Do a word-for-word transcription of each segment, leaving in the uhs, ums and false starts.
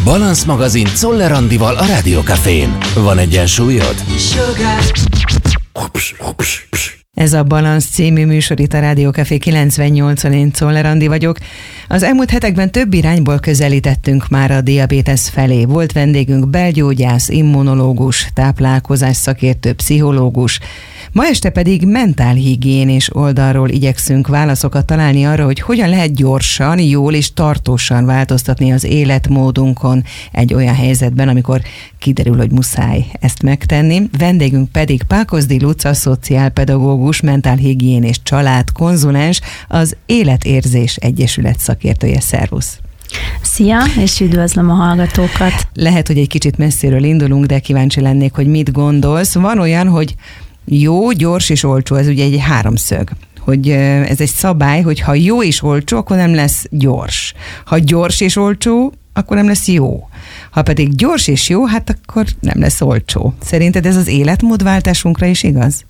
Balansz magazin Czoller Andival a Rádiókafén. Van egyensúlyod? Ez a Balansz című műsor itt a Rádiókafé kilencvennyolcon, én Czoller Andi vagyok. Az elmúlt hetekben több irányból közelítettünk már a diabétesz felé. Volt vendégünk belgyógyász, immunológus, táplálkozás szakértő, pszichológus. Ma este pedig mentálhigiénés oldalról igyekszünk válaszokat találni arra, hogy hogyan lehet gyorsan, jól és tartósan változtatni az életmódunkon egy olyan helyzetben, amikor kiderül, hogy muszáj ezt megtenni. Vendégünk pedig Pákozdi Luca, szociálpedagógus, mentálhigiénés családkonzulens, az Életérzés Egyesület szakértője. Szervusz! Szia, és üdvözlöm a hallgatókat! Lehet, hogy egy kicsit messziről indulunk, de kíváncsi lennék, hogy mit gondolsz. Van olyan, hogy jó, gyors és olcsó, ez ugye egy háromszög, hogy ez egy szabály, hogy ha jó és olcsó, akkor nem lesz gyors. Ha gyors és olcsó, akkor nem lesz jó. Ha pedig gyors és jó, hát akkor nem lesz olcsó. Szerinted ez az életmódváltásunkra is igaz?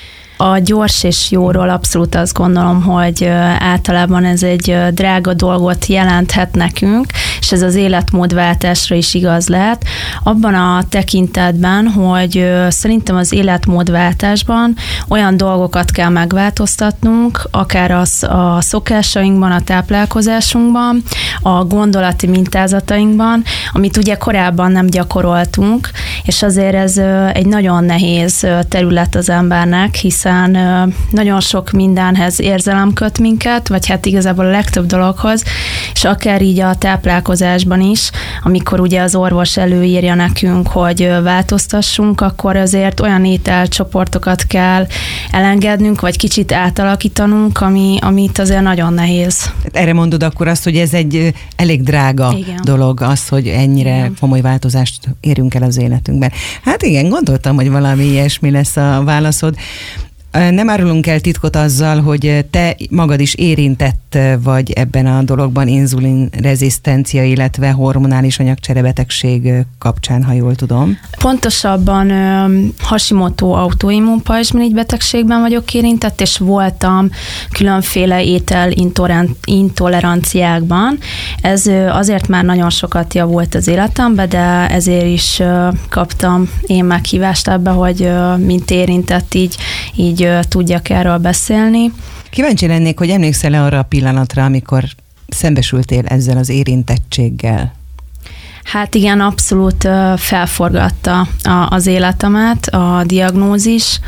A gyors és jóról abszolút azt gondolom, hogy általában ez egy drága dolgot jelenthet nekünk, és ez az életmódváltásra is igaz lehet. Abban a tekintetben, hogy szerintem az életmódváltásban olyan dolgokat kell megváltoztatnunk, akár az a szokásainkban, a táplálkozásunkban, a gondolati mintázatainkban, amit ugye korábban nem gyakoroltunk, és azért ez egy nagyon nehéz terület az embernek, hiszen nagyon sok mindenhez érzelem köt minket, vagy hát igazából a legtöbb dologhoz, és akár így a táplálkozásban is, amikor ugye az orvos előírja nekünk, hogy változtassunk, akkor azért olyan ételcsoportokat kell elengednünk, vagy kicsit átalakítanunk, ami, amit azért nagyon nehéz. Erre mondod akkor azt, hogy ez egy elég drága igen. dolog, az, hogy ennyire igen. komoly változást érünk el az életünkben. Hát igen, gondoltam, hogy valami ilyesmi lesz a válaszod. Nem árulunk el titkot azzal, hogy te magad is érintett vagy ebben a dologban inzulinrezisztencia, illetve hormonális anyagcserebetegség kapcsán, ha jól tudom. Pontosabban Hashimoto autoimmun pajzsmirigy betegségben vagyok érintett, és voltam különféle ételintoleranciákban. Ez azért már nagyon sokat javult az életemben, de ezért is kaptam én meghívást ebbe, hogy mint érintett így, így tudjak erről beszélni. Kíváncsi lennék, hogy emlékszel-e arra a pillanatra, amikor szembesültél ezzel az érintettséggel? Hát igen, abszolút felforgatta az életemet a diagnózis,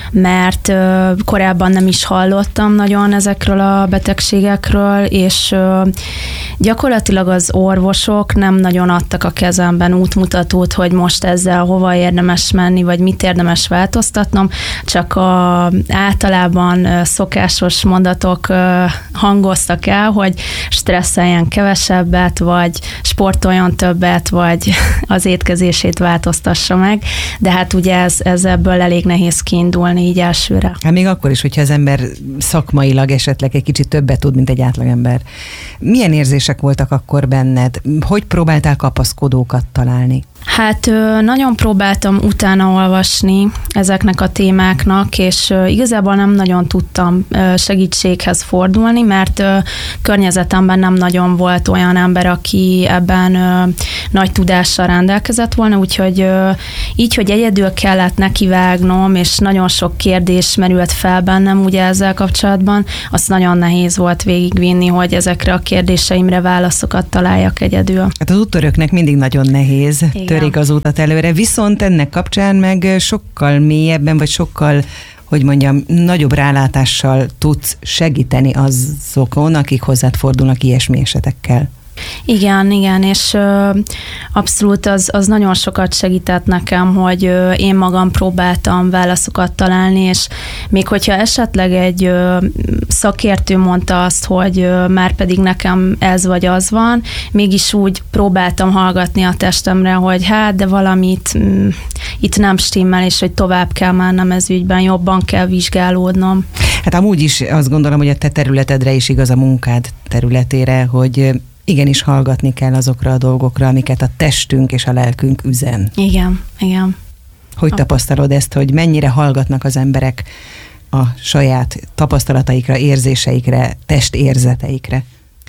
mert korábban nem is hallottam nagyon ezekről a betegségekről, és gyakorlatilag az orvosok nem nagyon adtak a kezemben útmutatót, hogy most ezzel hova érdemes menni, vagy mit érdemes változtatnom, csak a, általában szokásos mondatok hangoztak el, hogy stresszeljen kevesebbet, vagy sportoljon többet, vagy az étkezését változtassa meg, de hát ugye ez, ez ebből elég nehéz kiindulni így elsőre. Hát még akkor is, hogyha az ember szakmailag esetleg egy kicsit többet tud, mint egy átlagember. Milyen érzések voltak akkor benned? Hogy próbáltál kapaszkodókat találni? Hát nagyon próbáltam utána olvasni ezeknek a témáknak, és igazából nem nagyon tudtam segítséghez fordulni, mert környezetemben nem nagyon volt olyan ember, aki ebben nagy tudással rendelkezett volna, úgyhogy így, hogy egyedül kellett nekivágnom, és nagyon sok kérdés merült fel bennem ugye ezzel kapcsolatban, azt nagyon nehéz volt végigvinni, hogy ezekre a kérdéseimre válaszokat találjak egyedül. Hát az úttörőknek mindig nagyon nehéz. Igen. Törik az utat előre, viszont ennek kapcsán meg sokkal mélyebben, vagy sokkal, hogy mondjam, nagyobb rálátással tudsz segíteni azokon, akik hozzád fordulnak ilyesmi esetekkel. Igen, igen, és ö, abszolút az, az nagyon sokat segített nekem, hogy ö, én magam próbáltam válaszokat találni, és még hogyha esetleg egy ö, szakértő mondta azt, hogy ö, már pedig nekem ez vagy az van, mégis úgy próbáltam hallgatni a testemre, hogy hát, de valamit mm, itt nem stimmel, és hogy tovább kell mennem ez ügyben, jobban kell vizsgálódnom. Hát amúgy is azt gondolom, hogy a te területedre is igaz, a munkád területére, hogy igenis hallgatni kell azokra a dolgokra, amiket a testünk és a lelkünk üzen. Igen, igen. Hogy tapasztalod ezt, hogy mennyire hallgatnak az emberek a saját tapasztalataikra, érzéseikre, testérzeteikre?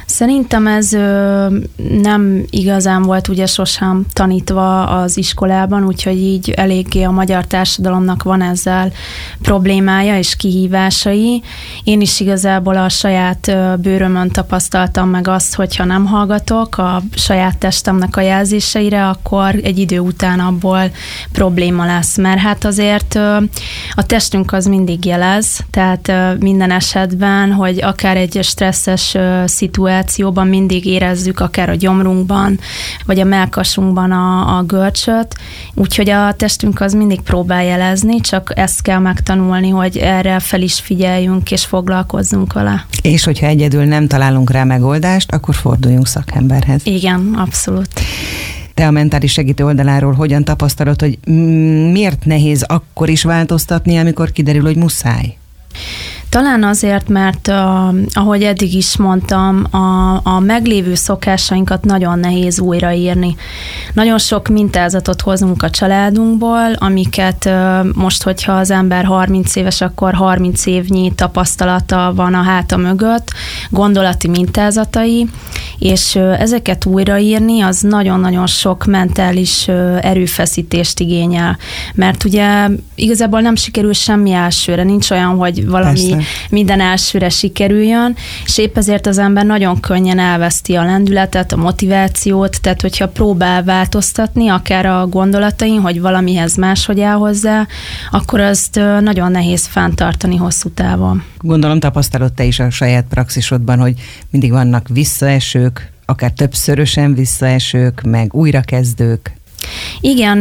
Szerintem ez ö, nem igazán volt ugye sosem tanítva az iskolában, úgyhogy így eléggé a magyar társadalomnak van ezzel problémája és kihívásai. Én is igazából a saját bőrömön tapasztaltam meg azt, hogyha nem hallgatok a saját testemnek a jelzéseire, akkor egy idő után abból probléma lesz, mert hát azért a testünk az mindig jelez, tehát minden esetben, hogy akár egy stresszes szituációban mindig érezzük, akár a gyomrunkban, vagy a mellkasunkban a, a görcsöt, úgyhogy a testünk az mindig próbál jelezni, csak ezt kell megtanulni, hogy erre fel is figyeljünk és foglalkozzunk vele. És hogyha egyedül nem találunk rá megoldást, akkor forduljunk szakemberhez. Igen, abszolút. Te a mentális segítő oldaláról hogyan tapasztalod, hogy miért nehéz akkor is változtatni, amikor kiderül, hogy muszáj? Talán azért, mert uh, ahogy eddig is mondtam, a, a meglévő szokásainkat nagyon nehéz újraírni. Nagyon sok mintázatot hozunk a családunkból, amiket uh, most, hogyha az ember harminc éves, akkor harminc évnyi tapasztalata van a háta mögött, gondolati mintázatai, és uh, ezeket újraírni az nagyon-nagyon sok mentális uh, erőfeszítést igényel. Mert ugye igazából nem sikerül semmi elsőre, nincs olyan, hogy valami Persze. minden elsőre sikerüljön, és épp ezért az ember nagyon könnyen elveszti a lendületet, a motivációt, tehát hogyha próbál változtatni, akár a gondolatain, hogy valamihez máshogy áll hozzá, akkor azt nagyon nehéz fenntartani hosszú távon. Gondolom tapasztalod te is a saját praxisodban, hogy mindig vannak visszaesők, akár többszörösen visszaesők, meg újrakezdők. Igen,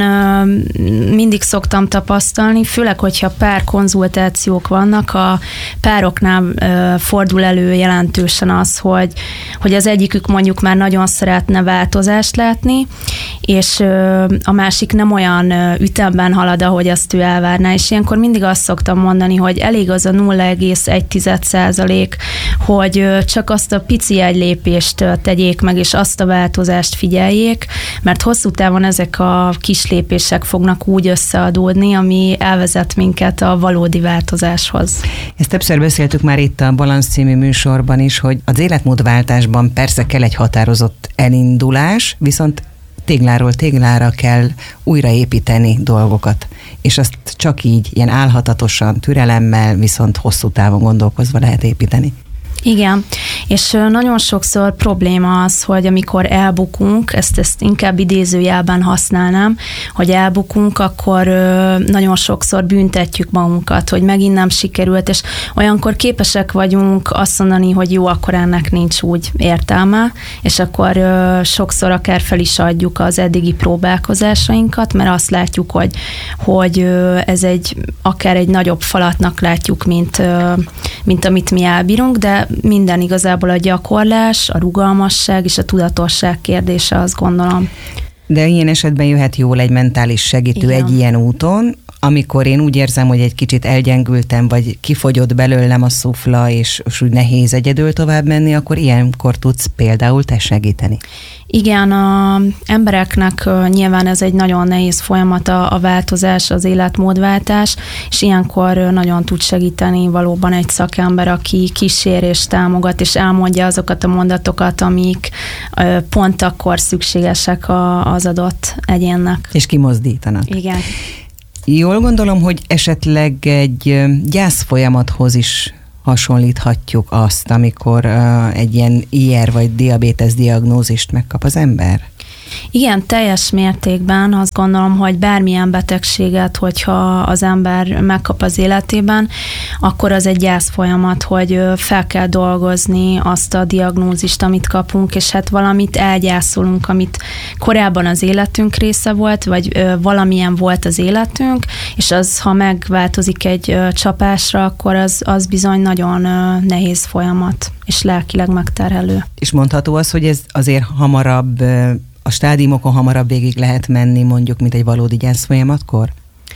mindig szoktam tapasztalni, főleg, hogyha pár konzultációk vannak, a pároknál fordul elő jelentősen az, hogy, hogy az egyikük mondjuk már nagyon szeretne változást látni, és a másik nem olyan ütemben halad, ahogy azt ő elvárná, és ilyenkor mindig azt szoktam mondani, hogy elég az a nulla egész egy százalék, hogy csak azt a pici egy lépést tegyék meg, és azt a változást figyeljék, mert hosszú távon ezek a kis lépések fognak úgy összeadódni, ami elvezet minket a valódi változáshoz. Ezt többször beszéltük már itt a Balansz című műsorban is, hogy az életmódváltásban persze kell egy határozott elindulás, viszont tégláról téglára kell újraépíteni dolgokat, és azt csak így, ilyen álhatatosan, türelemmel, viszont hosszú távon gondolkozva lehet építeni. Igen, és nagyon sokszor probléma az, hogy amikor elbukunk, ezt, ezt inkább idézőjelben használnám, hogy elbukunk, akkor nagyon sokszor büntetjük magunkat, hogy megint nem sikerült, és olyankor képesek vagyunk azt mondani, hogy jó, akkor ennek nincs úgy értelme, és akkor sokszor akár fel is adjuk az eddigi próbálkozásainkat, mert azt látjuk, hogy, hogy ez egy akár egy nagyobb falatnak látjuk, mint, mint amit mi elbírunk, de minden igazából a gyakorlás, a rugalmasság és a tudatosság kérdése, azt gondolom. De ilyen esetben jöhet jól egy mentális segítő Igen. egy ilyen úton, amikor én úgy érzem, hogy egy kicsit elgyengültem, vagy kifogyott belőlem a szufla, és, és úgy nehéz egyedül tovább menni, akkor ilyenkor tudsz például te segíteni. Igen, a embereknek nyilván ez egy nagyon nehéz folyamat a, a változás, az életmódváltás, és ilyenkor nagyon tud segíteni valóban egy szakember, aki kísér és támogat, és elmondja azokat a mondatokat, amik pont akkor szükségesek a, az adott egyénnek. És kimozdítanak. Igen. Jól gondolom, hogy esetleg egy gyászfolyamathoz is hasonlíthatjuk azt, amikor uh, egy ilyen i er vagy diabétesz diagnózist megkap az ember? Igen, teljes mértékben azt gondolom, hogy bármilyen betegséget, hogyha az ember megkap az életében, akkor az egy gyászfolyamat, hogy fel kell dolgozni azt a diagnózist, amit kapunk, és hát valamit elgyászolunk, amit korábban az életünk része volt, vagy valamilyen volt az életünk, és az, ha megváltozik egy csapásra, akkor az, az bizony nagyon nehéz folyamat, és lelkileg megterhelő. És mondható az, hogy ez azért hamarabb a stádiumokon hamarabb végig lehet menni, mondjuk, mint egy valódi gyászfolyamatkor?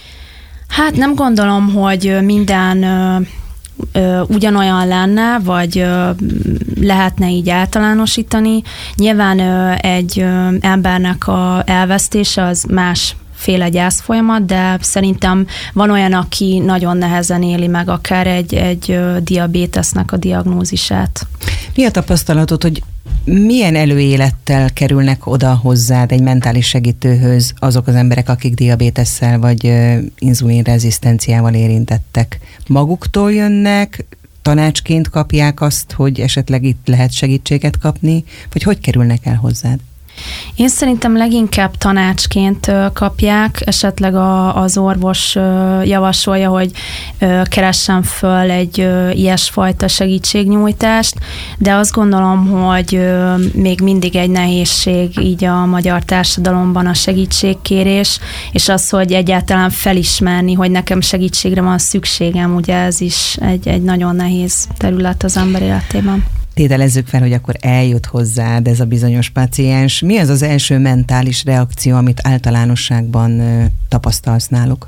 Hát nem gondolom, hogy minden ö, ö, ugyanolyan lenne, vagy ö, lehetne így általánosítani. Nyilván ö, egy ö, embernek a elvesztése az más féle gyászfolyamat, de szerintem van olyan, aki nagyon nehezen éli meg akár egy, egy diabétesznek a diagnózisát. Mi a tapasztalatod, hogy Milyen előélettel kerülnek oda hozzád egy mentális segítőhöz azok az emberek, akik diabétesszel vagy inzulinrezisztenciával érintettek? Maguktól jönnek, tanácsként kapják azt, hogy esetleg itt lehet segítséget kapni, vagy hogy kerülnek el hozzád? Én szerintem leginkább tanácsként kapják, esetleg a, az orvos javasolja, hogy keressen föl egy ilyesfajta segítségnyújtást, de azt gondolom, hogy még mindig egy nehézség így a magyar társadalomban a segítségkérés, és az, hogy egyáltalán felismerni, hogy nekem segítségre van szükségem, ugye ez is egy, egy nagyon nehéz terület az ember életében. Tételezzük fel, hogy akkor eljut hozzád ez a bizonyos páciens. Mi az az első mentális reakció, amit általánosságban ö, tapasztalsz náluk?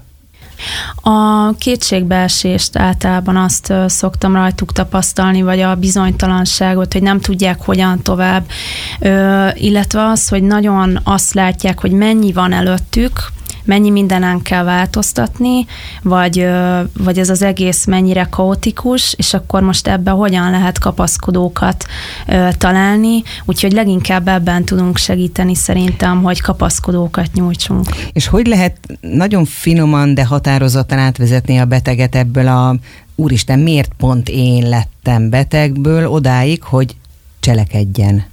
A kétségbeesést általában azt ö, szoktam rajtuk tapasztalni, vagy a bizonytalanságot, hogy nem tudják hogyan tovább, ö, illetve az, hogy nagyon azt látják, hogy mennyi van előttük, mennyi mindenen kell változtatni, vagy, vagy ez az egész mennyire kaotikus, és akkor most ebben hogyan lehet kapaszkodókat találni, úgyhogy leginkább ebben tudunk segíteni szerintem, hogy kapaszkodókat nyújtsunk. És hogy lehet nagyon finoman, de határozottan átvezetni a beteget ebből a úristen, miért pont én lettem betegből odáig, hogy cselekedjen?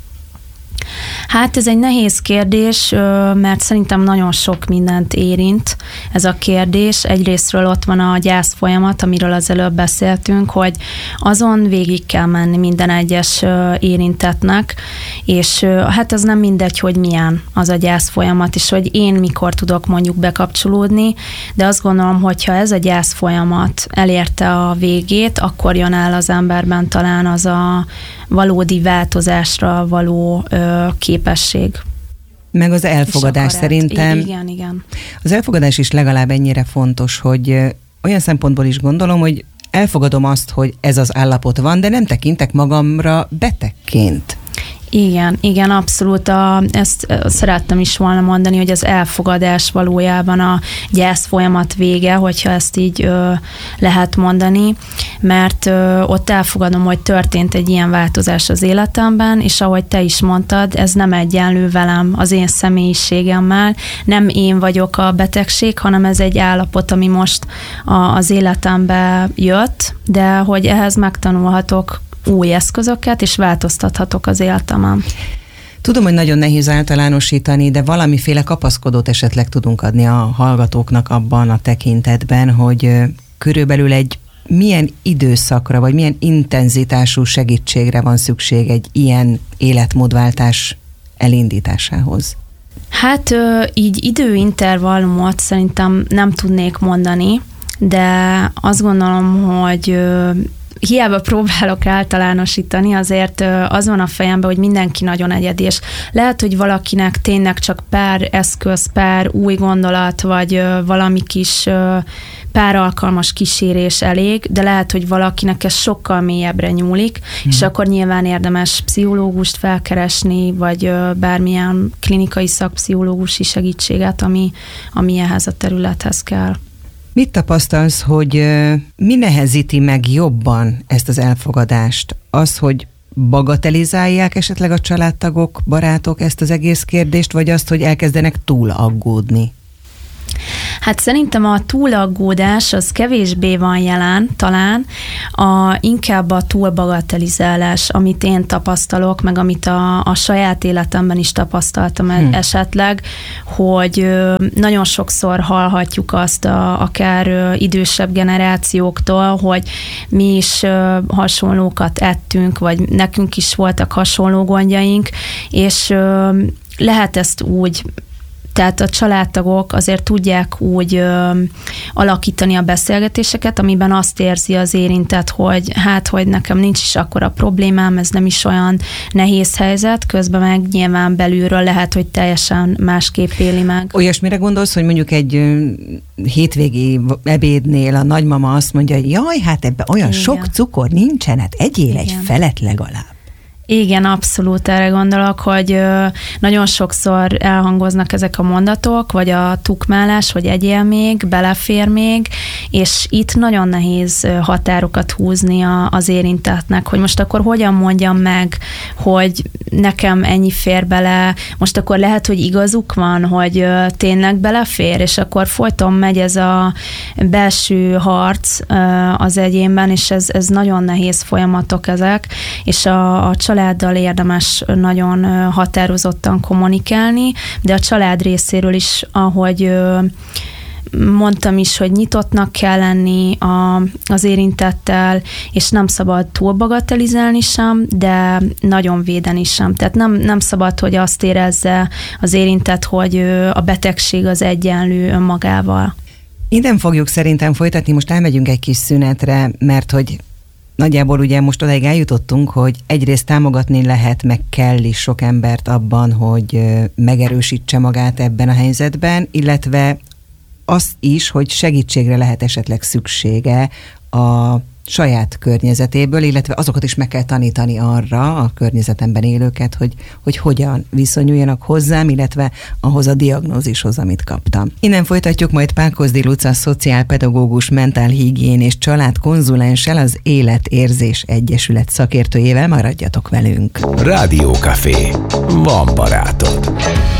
Hát ez egy nehéz kérdés, mert szerintem nagyon sok mindent érint ez a kérdés. Egyrésztről ott van a gyász folyamat, amiről az előbb beszéltünk, hogy azon végig kell menni minden egyes érintettnek, és hát az nem mindegy, hogy milyen az a gyász folyamat, és hogy én mikor tudok mondjuk bekapcsolódni, de azt gondolom, hogyha ez a gyász folyamat elérte a végét, akkor jön el az emberben talán az a valódi változásra való ö, képesség. Meg az elfogadás szerintem. Igen, igen. Az elfogadás is legalább ennyire fontos, hogy olyan szempontból is gondolom, hogy elfogadom azt, hogy ez az állapot van, de nem tekintek magamra betegként. Igen, igen, abszolút. A, ezt szerettem is volna mondani, hogy az elfogadás valójában a gyász folyamat vége, hogyha ezt így ö, lehet mondani, mert ö, ott elfogadom, hogy történt egy ilyen változás az életemben, és ahogy te is mondtad, ez nem egyenlő velem, az én személyiségemmel, nem én vagyok a betegség, hanem ez egy állapot, ami most a, az életembe jött, de hogy ehhez megtanulhatok új eszközöket, és változtathatok az életemen. Tudom, hogy nagyon nehéz általánosítani, de valamiféle kapaszkodót esetleg tudunk adni a hallgatóknak abban a tekintetben, hogy körülbelül egy milyen időszakra, vagy milyen intenzitású segítségre van szükség egy ilyen életmódváltás elindításához. Hát így időintervallumot szerintem nem tudnék mondani, de azt gondolom, hogy hiába próbálok általánosítani, azért az van a fejemben, hogy mindenki nagyon egyedi, és lehet, hogy valakinek tényleg csak pár eszköz, pár új gondolat, vagy valami kis pár alkalmas kísérés elég, de lehet, hogy valakinek ez sokkal mélyebbre nyúlik, hmm. és akkor nyilván érdemes pszichológust felkeresni, vagy bármilyen klinikai szakpszichológusi segítséget, ami, ami ehhez a területhez kell. Mit tapasztalsz, hogy mi nehezíti meg jobban ezt az elfogadást? Az, hogy bagatelizálják esetleg a családtagok, barátok ezt az egész kérdést, vagy azt, hogy elkezdenek túl aggódni? Hát szerintem a túlaggódás az kevésbé van jelen talán, a, inkább a túlbagatelizálás, amit én tapasztalok, meg amit a, a saját életemben is tapasztaltam hmm. esetleg, hogy nagyon sokszor hallhatjuk azt a, akár idősebb generációktól, hogy mi is hasonlókat ettünk, vagy nekünk is voltak hasonló gondjaink, és lehet ezt úgy, tehát a családtagok azért tudják úgy ö, alakítani a beszélgetéseket, amiben azt érzi az érintett, hogy hát, hogy nekem nincs is akkora problémám, ez nem is olyan nehéz helyzet, közben meg nyilván belülről lehet, hogy teljesen másképp éli meg. Olyasmire gondolsz, hogy mondjuk egy ö, hétvégi ebédnél a nagymama azt mondja, hogy jaj, hát ebben olyan Igen. sok cukor nincsen, hát egyél Igen. egy felet legalább. Igen, abszolút erre gondolok, hogy nagyon sokszor elhangoznak ezek a mondatok, vagy a tukmálás, vagy egyél még, belefér még, és itt nagyon nehéz határokat húzni az érintettnek, hogy most akkor hogyan mondjam meg, hogy nekem ennyi fér bele, most akkor lehet, hogy igazuk van, hogy tényleg belefér, és akkor folyton megy ez a belső harc az egyénben, és ez, ez nagyon nehéz folyamatok ezek, és a, a családdal érdemes nagyon határozottan kommunikálni, de a család részéről is, ahogy mondtam is, hogy nyitottnak kell lenni a, az érintettel, és nem szabad túlbagatelizálni sem, de nagyon védeni sem. Tehát nem, nem szabad, hogy azt érezze az érintett, hogy a betegség az egyenlő önmagával. Innen fogjuk szerintem folytatni, most elmegyünk egy kis szünetre, mert hogy nagyjából ugye most odaig eljutottunk, hogy egyrészt támogatni lehet, meg kell is sok embert abban, hogy megerősítse magát ebben a helyzetben, illetve azt is, hogy segítségre lehet esetleg szüksége a saját környezetéből, illetve azokat is meg kell tanítani arra, a környezetemben élőket, hogy, hogy hogyan viszonyuljanak hozzám, illetve ahhoz a diagnózishoz, amit kaptam. Innen folytatjuk majd Pákozdi Luca, szociálpedagógus, mentálhigién és családkonzulenssel, az Életérzés Egyesület szakértőjével. Maradjatok velünk! Rádiókafé. Van barátod.